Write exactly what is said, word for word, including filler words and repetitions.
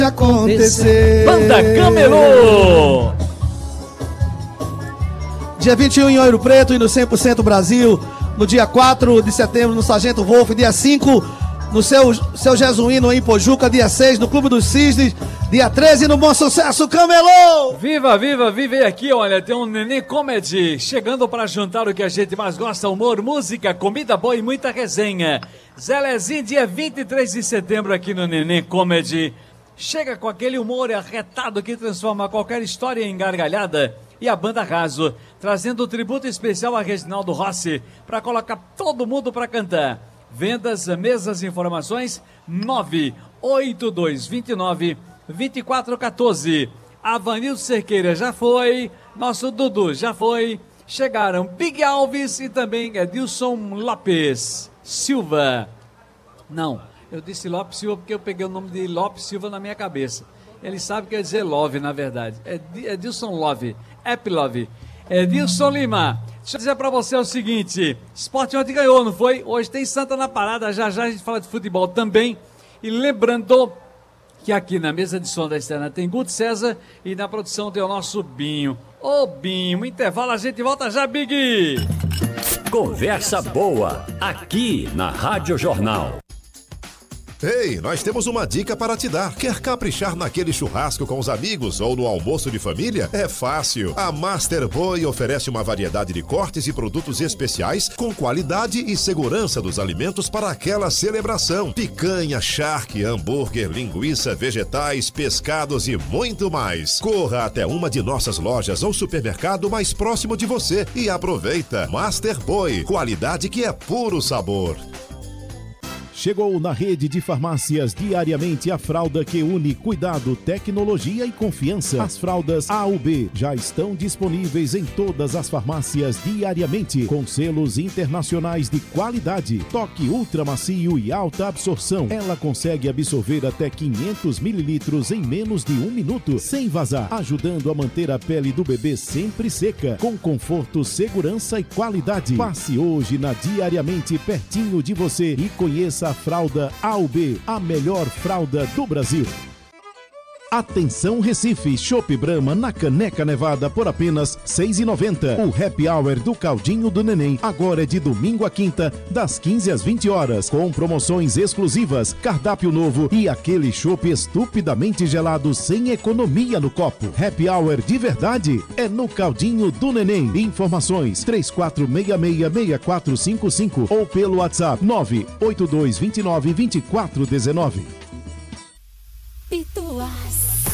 acontecer. Banda Camelô. Dia vinte e um em Ouro Preto e no cem por cento Brasil. No dia quatro de setembro no Sargento Wolf. Dia cinco no seu, seu Jesuíno em Pojuca. Dia seis no Clube dos Cisnes. Dia treze no Bom Sucesso Camelô. Viva, viva, vive aqui, olha, tem um Neném Comedy chegando para juntar o que a gente mais gosta: humor, música, comida boa e muita resenha. Zelezinho, dia vinte e três de setembro aqui no Neném Comedy. Chega com aquele humor arretado que transforma qualquer história em gargalhada. E a Banda Raso, trazendo um tributo especial a Reginaldo Rossi, para colocar todo mundo para cantar. Vendas, mesas, informações, nove oito dois dois nove, dois quatro um quatro. Avanildo Cerqueira já foi, nosso Dudu já foi. Chegaram Big Alves e também Edilson Lopes Silva. Não, eu disse Lopes Silva porque eu peguei o nome de Lopes Silva na minha cabeça. Ele sabe que quer dizer Love, na verdade. É Edilson Love, Epilove. Edilson Lima, deixa eu dizer pra você o seguinte: Sport ontem ganhou, não foi? Hoje tem Santa na parada, já já a gente fala de futebol também. E lembrando que aqui na mesa de som da externa tem Guto César e na produção tem o nosso Binho. Ô Binho, intervalo, a gente volta já, Big! Conversa boa, aqui na Rádio Jornal. Ei, nós temos uma dica para te dar. Quer caprichar naquele churrasco com os amigos ou no almoço de família? É fácil. A Master Boy oferece uma variedade de cortes e produtos especiais com qualidade e segurança dos alimentos para aquela celebração. Picanha, charque, hambúrguer, linguiça, vegetais, pescados e muito mais. Corra até uma de nossas lojas ou supermercado mais próximo de você e aproveita. Master Boy, qualidade que é puro sabor. Chegou na rede de farmácias Diariamente a fralda que une cuidado, tecnologia e confiança. As fraldas A U B já estão disponíveis em todas as farmácias Diariamente, com selos internacionais de qualidade. Toque ultra macio e alta absorção. Ela consegue absorver até quinhentos mililitros em menos de um minuto, sem vazar, ajudando a manter a pele do bebê sempre seca, com conforto, segurança e qualidade. Passe hoje na Diariamente pertinho de você e conheça a fralda A U B, a melhor fralda do Brasil. Atenção Recife, Chopp Brahma na Caneca Nevada por apenas seis reais e noventa centavos. O Happy Hour do Caldinho do Neném agora é de domingo a quinta, das quinze às vinte horas, com promoções exclusivas, cardápio novo e aquele chopp estupidamente gelado sem economia no copo. Happy Hour de verdade é no Caldinho do Neném. Informações três quatro seis seis, seis quatro cinco cinco ou pelo WhatsApp nove oito dois dois nove, dois quatro um nove. Pituás.